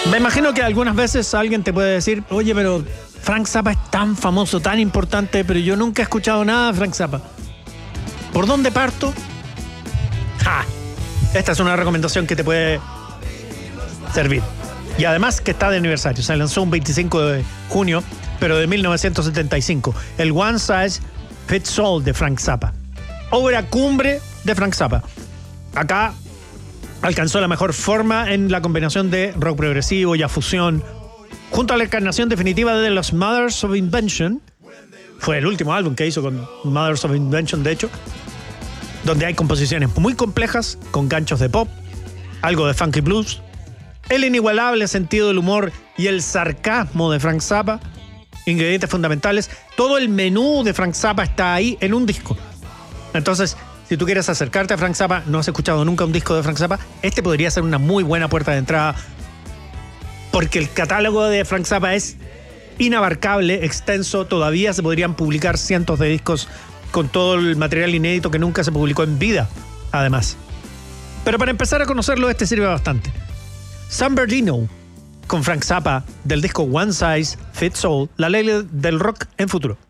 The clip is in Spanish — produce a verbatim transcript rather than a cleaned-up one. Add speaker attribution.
Speaker 1: Me imagino que algunas veces alguien te puede decir, oye, pero Frank Zappa es tan famoso, tan importante, pero yo nunca he escuchado nada de Frank Zappa. ¿Por dónde parto? ¡Ja! Esta es una recomendación que te puede servir. Y además que está de aniversario. Se lanzó un veinticinco de junio, pero de mil novecientos setenta y cinco. El One Size Fits All de Frank Zappa. Obra cumbre de Frank Zappa. Acá alcanzó la mejor forma en la combinación de rock progresivo y a fusión. Junto a la encarnación definitiva de los Mothers of Invention. Fue el último álbum que hizo con Mothers of Invention, de hecho. Donde hay composiciones muy complejas, con ganchos de pop, algo de funky blues, el inigualable sentido del humor y el sarcasmo de Frank Zappa, ingredientes fundamentales. Todo el menú de Frank Zappa está ahí en un disco. Entonces, si tú quieres acercarte a Frank Zappa, no has escuchado nunca un disco de Frank Zappa, este podría ser una muy buena puerta de entrada, porque el catálogo de Frank Zappa es inabarcable, extenso. Todavía se podrían publicar cientos de discos con todo el material inédito que nunca se publicó en vida, además. Pero para empezar a conocerlo, este sirve bastante. San Bernardino, con Frank Zappa, del disco One Size Fits All, la ley del rock en futuro.